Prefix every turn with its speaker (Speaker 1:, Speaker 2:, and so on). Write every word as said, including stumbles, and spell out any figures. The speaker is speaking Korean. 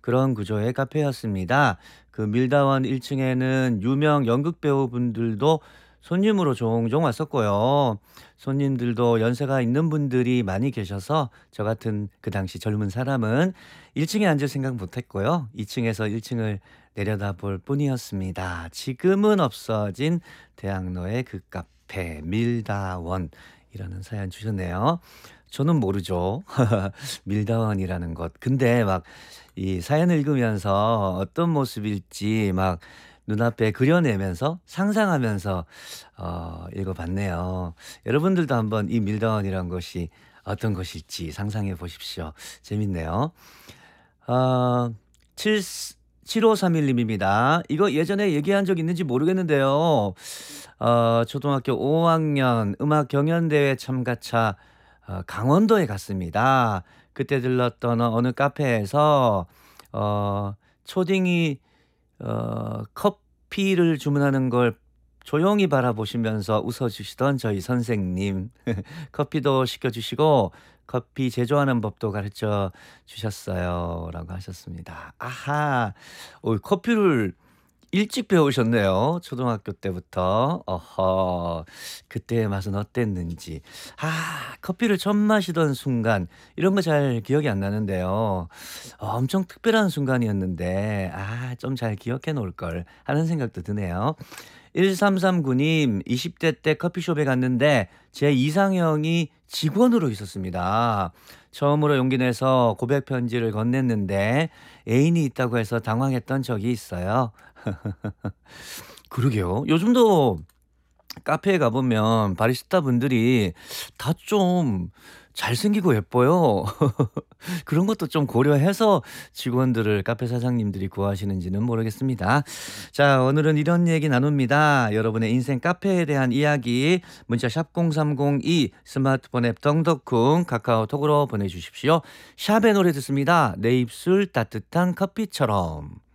Speaker 1: 그런 구조의 카페였습니다. 그 밀다원 일 층에는 유명 연극 배우분들도 손님으로 종종 왔었고요. 손님들도 연세가 있는 분들이 많이 계셔서 저 같은 그 당시 젊은 사람은 일 층에 앉을 생각 못 했고요. 이 층에서 일 층을 내려다볼 뿐이었습니다. 지금은 없어진 대학로의 그 카페 밀다원이라는 사연 주셨네요. 저는 모르죠. 밀다원이라는 것. 근데 막 이 사연을 읽으면서 어떤 모습일지 막 눈앞에 그려내면서 상상하면서 어 읽어봤네요. 여러분들도 한번 이 밀다원이란 것이 어떤 것일지 상상해 보십시오. 재밌네요. 어 칠 칠오삼일 님입니다. 이거 예전에 얘기한 적 있는지 모르겠는데요. 어 초등학교 오 학년 음악 경연대회 참가차 어 강원도에 갔습니다. 그때 들렀던 어느 카페에서 어 초딩이 어 커피를 주문하는 걸 조용히 바라보시면서 웃어 주시던 저희 선생님. 커피도 시켜 주시고 커피 제조하는 법도 가르쳐 주셨어요."라고 하셨습니다. 아하. 어 커피를 일찍 배우셨네요. 초등학교 때부터. 어허. 그때의 맛은 어땠는지. 아 커피를 처음 마시던 순간 이런 거 잘 기억이 안 나는데요. 어 엄청 특별한 순간이었는데 '아 좀 잘 기억해 놓을 걸.' 하는 생각도 드네요. 일삼삼구 님 이십 대 때 커피숍에 갔는데 제 이상형이 직원으로 있었습니다. 처음으로 용기 내서 고백 편지를 건넸는데 애인이 있다고 해서 당황했던 적이 있어요. 그러게요. 요즘도 카페에 가보면 바리스타 분들이 다 좀 잘생기고 예뻐요. 그런 것도 좀 고려해서 직원들을 카페 사장님들이 구하시는지는 모르겠습니다. 자, 오늘은 이런 얘기 나눕니다. 여러분의 인생 카페에 대한 이야기 문자 샵 공삼공이 스마트폰 앱 덩덕쿵 카카오톡으로 보내주십시오. 샵의 노래 듣습니다. 내 입술 따뜻한 커피처럼.